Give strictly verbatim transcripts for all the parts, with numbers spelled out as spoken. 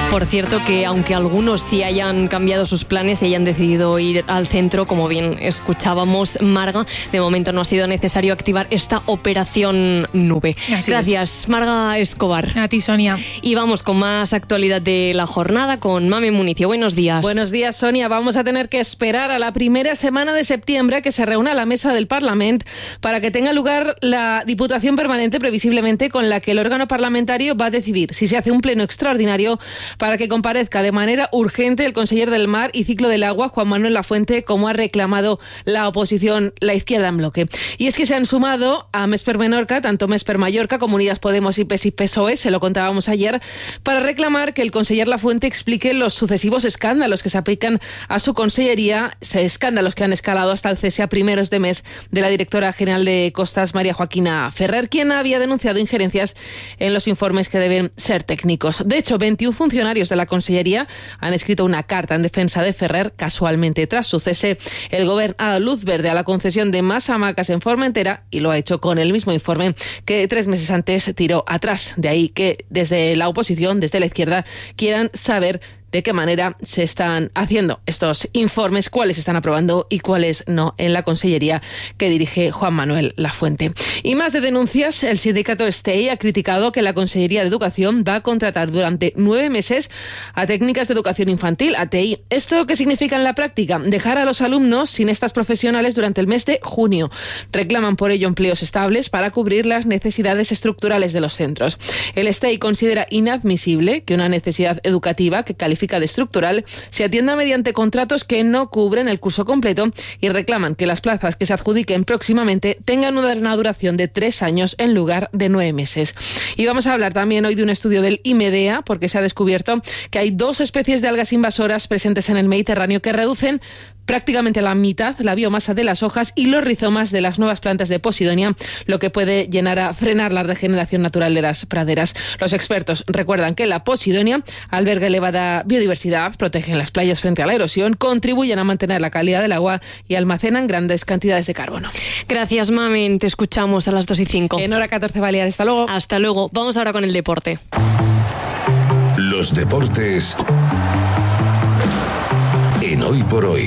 Por cierto, que aunque algunos sí hayan cambiado sus planes y hayan decidido ir al centro, como bien escuchábamos, Marga, de momento no ha sido necesario activar esta operación nube. Así Gracias, es. Marga Escobar. A ti, Sonia. Y vamos con más actualidad de la jornada con Mame Municio. Buenos días. Buenos días, Sonia. Vamos a tener que esperar a la primera semana de septiembre a que se reúna la mesa del Parlamento para que tenga lugar la Diputación Permanente, previsiblemente con la que el órgano parlamentario va a decidir si se hace un pleno extraordinario para que comparezca de manera urgente el conseller del Mar y Ciclo del Agua, Juan Manuel Lafuente, como ha reclamado la oposición, la izquierda en bloque. Y es que se han sumado a Mesper Menorca, tanto Mesper Mallorca como Unidas Podemos y P S I P S O E, se lo contábamos ayer, para reclamar que el conseller Lafuente explique los sucesivos escándalos que se aplican a su consellería, escándalos que han escalado hasta el cese a primeros de mes de la directora general de Costas, María Joaquina Ferrer, quien había denunciado injerencias en los informes que deben ser técnicos. De hecho, veintiún funcionarios de la Consellería han escrito una carta en defensa de Ferrer. Casualmente, tras su cese, el Gobierno ha dado luz verde a la concesión de más hamacas en Formentera y lo ha hecho con el mismo informe que tres meses antes tiró atrás. De ahí que desde la oposición, desde la izquierda, quieran saber de qué manera se están haciendo estos informes, cuáles se están aprobando y cuáles no en la consellería que dirige Juan Manuel Lafuente. Y más de denuncias, el sindicato STEI ha criticado que la Consellería de Educación va a contratar durante nueve meses a técnicas de educación infantil, A T I. ¿Esto qué significa en la práctica? Dejar a los alumnos sin estas profesionales durante el mes de junio. Reclaman por ello empleos estables para cubrir las necesidades estructurales de los centros. El STEI considera inadmisible que una necesidad educativa que califica de estructural se atienda mediante contratos que no cubren el curso completo y reclaman que las plazas que se adjudiquen próximamente tengan una duración de tres años en lugar de nueve meses. Y vamos a hablar también hoy de un estudio del IMEDEA, porque se ha descubierto que hay dos especies de algas invasoras presentes en el Mediterráneo que reducen prácticamente a la mitad la biomasa de las hojas y los rizomas de las nuevas plantas de Posidonia, lo que puede llenar a frenar la regeneración natural de las praderas. Los expertos recuerdan que la Posidonia alberga elevada biodiversidad, protegen las playas frente a la erosión, contribuyen a mantener la calidad del agua y almacenan grandes cantidades de carbono. Gracias, Mamen. Te escuchamos a las dos y cinco. En hora catorce Baleares. Hasta luego. Hasta luego. Vamos ahora con el deporte. Los deportes en Hoy por Hoy.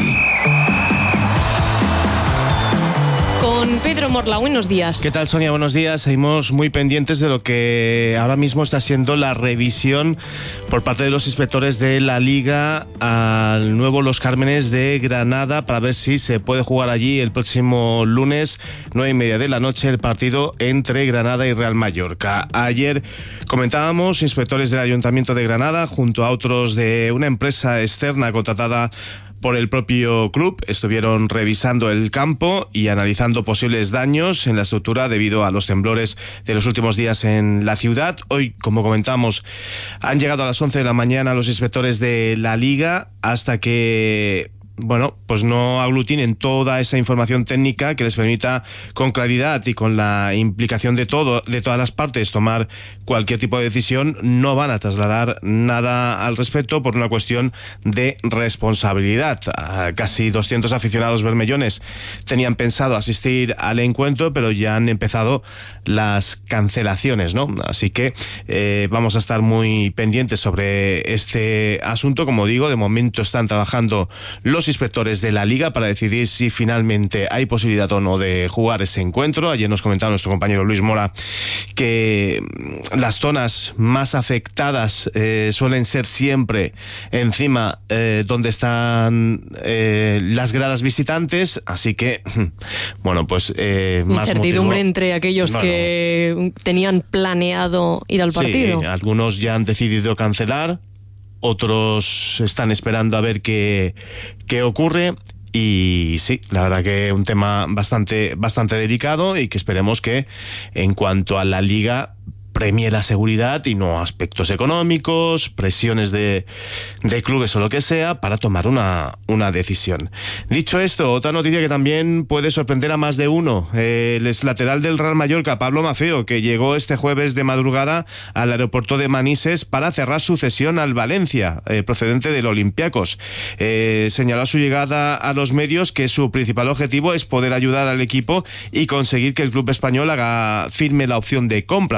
Con Pedro Morla, buenos días. ¿Qué tal, Sonia? Buenos días. Seguimos muy pendientes de lo que ahora mismo está siendo la revisión por parte de los inspectores de la Liga al nuevo Los Cármenes de Granada para ver si se puede jugar allí el próximo lunes, nueve y media de la noche, el partido entre Granada y Real Mallorca. Ayer comentábamos, inspectores del Ayuntamiento de Granada junto a otros de una empresa externa contratada por el propio club, estuvieron revisando el campo y analizando posibles daños en la estructura debido a los temblores de los últimos días en la ciudad. Hoy, como comentamos, han llegado a las once de la mañana los inspectores de la Liga hasta que bueno, pues no aglutinen toda esa información técnica que les permita con claridad y con la implicación de todo, de todas las partes, tomar cualquier tipo de decisión. No van a trasladar nada al respecto por una cuestión de responsabilidad. Casi doscientos aficionados bermellones tenían pensado asistir al encuentro, pero ya han empezado las cancelaciones, ¿no? Así que eh, vamos a estar muy pendientes sobre este asunto. Como digo, de momento están trabajando los inspectores de la Liga para decidir si finalmente hay posibilidad o no de jugar ese encuentro. Ayer nos comentaba nuestro compañero Luis Mora que las zonas más afectadas eh, suelen ser siempre encima eh, donde están eh, las gradas visitantes, así que bueno, pues eh, más incertidumbre motivo. entre aquellos no, que no. tenían planeado ir al partido. Sí, algunos ya han decidido cancelar, otros están esperando a ver qué, qué ocurre. Y sí, la verdad que un tema bastante, bastante delicado y que esperemos que en cuanto a la Liga premie la seguridad y no aspectos económicos, presiones de, de clubes o lo que sea, para tomar una, una decisión. Dicho esto, otra noticia que también puede sorprender a más de uno. Eh, el ex lateral del Real Mallorca, Pablo Maffeo, que llegó este jueves de madrugada al aeropuerto de Manises para cerrar su cesión al Valencia, eh, procedente del Olympiacos. Eh, señaló a su llegada a los medios que su principal objetivo es poder ayudar al equipo y conseguir que el club español haga firme la opción de compra. ¿Por qué?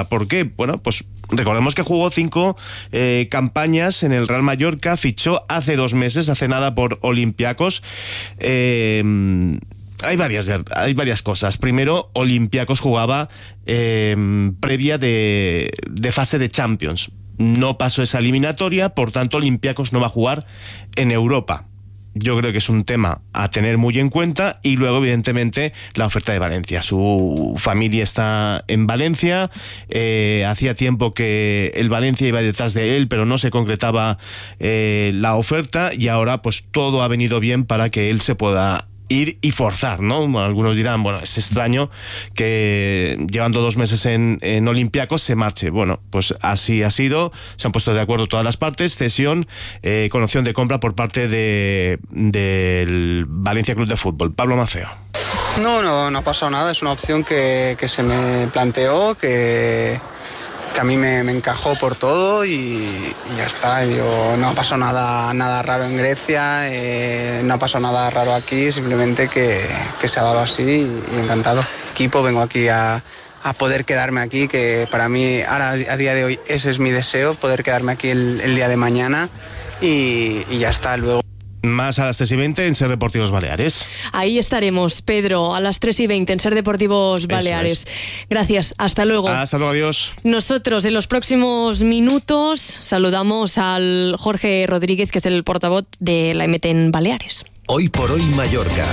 que, bueno, pues recordemos que jugó cinco eh, campañas en el Real Mallorca, fichó hace dos meses, hace nada por Olympiacos. Eh, hay varias, hay varias cosas. Primero, Olympiacos jugaba eh, previa de, de fase de Champions. No pasó esa eliminatoria, por tanto Olympiacos no va a jugar en Europa. Yo creo que es un tema a tener muy en cuenta. Y luego, evidentemente, la oferta de Valencia. Su familia está en Valencia. Eh, hacía tiempo que el Valencia iba detrás de él, pero no se concretaba eh, la oferta. Y ahora, pues todo ha venido bien para que él se pueda ir y forzar, ¿no? Algunos dirán, bueno, es extraño que llevando dos meses en, en Olympiacos se marche. Bueno, pues así ha sido, se han puesto de acuerdo todas las partes, cesión eh, con opción de compra por parte de del Valencia Club de Fútbol. Pablo Maceo. No, no, no ha pasado nada, es una opción que, que se me planteó, que... que a mí me, me encajó por todo y, y ya está. Yo, no ha pasado nada, nada raro en Grecia, eh, no ha pasado nada raro aquí, simplemente que, que se ha dado así y, y encantado. Equipo, vengo aquí a, a poder quedarme aquí, que para mí ahora a día de hoy ese es mi deseo, poder quedarme aquí el, el día de mañana y, y ya está. Luego más a las tres y veinte en Ser Deportivos Baleares. Ahí estaremos, Pedro, a las tres y veinte en Ser Deportivos Baleares. Es. Gracias, hasta luego. Hasta luego, adiós. Nosotros en los próximos minutos saludamos al Jorge Rodríguez, que es el portavoz de la M T en Baleares. Hoy por hoy Mallorca.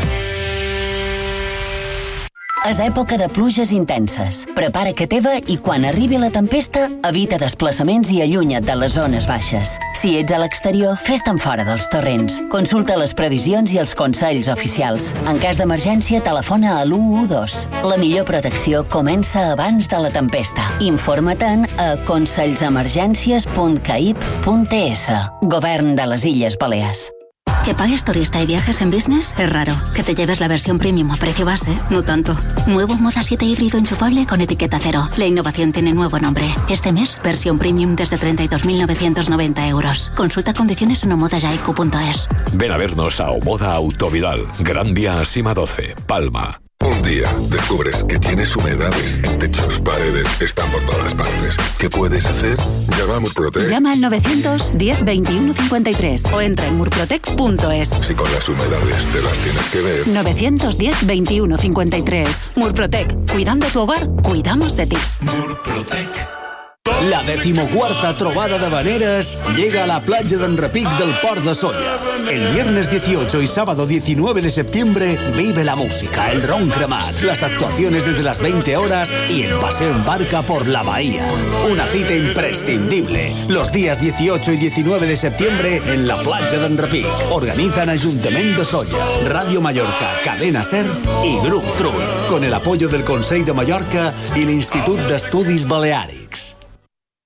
És època de pluges intenses. Prepara que teva i quan arribi la tempesta, evita desplaçaments i allunya't de les zones baixes. Si ets a l'exterior, fes-te'n fora dels torrents. Consulta les previsions i els consells oficials. En cas d'emergència, telefona a l'u u dos. La millor protecció comença abans de la tempesta. Informa-te'n a consells-emergències punt caip punt es. Govern de les Illes Balears. ¿Que pagues turista y viajes en business? Es raro. Que te lleves la versión premium a precio base, no tanto. Nuevo Moda siete híbrido enchufable con etiqueta cero. La innovación tiene nuevo nombre. Este mes, versión premium desde treinta y dos mil novecientos noventa euros. Consulta condiciones en omodajaiku punto es. Ven a vernos a Omoda Autovidal. Gran Día Asima doce, Palma. Un día descubres que tienes humedades en techos, paredes, están por todas partes. ¿Qué puedes hacer? Llama a Murprotec. Llama al novecientos diez veintiuno cincuenta y tres o entra en murprotec punto es. Si con las humedades te las tienes que ver. novecientos diez veintiuno cincuenta y tres. Murprotec. Cuidando tu hogar, cuidamos de ti. Murprotec. La decimocuarta trobada de Vaneras llega a la playa de Enrepic del Port de Solla. El viernes dieciocho y sábado diecinueve de septiembre vive la música, el ron cremat, las actuaciones desde las veinte horas y el paseo en barca por la bahía. Una cita imprescindible. Los días dieciocho y diecinueve de septiembre en la playa de Enrepic. Organizan Ayuntamiento de Solla, Radio Mallorca, Cadena Ser y Grup Trull, con el apoyo del Consell de Mallorca y el Institut d'Estudis Baleàrics.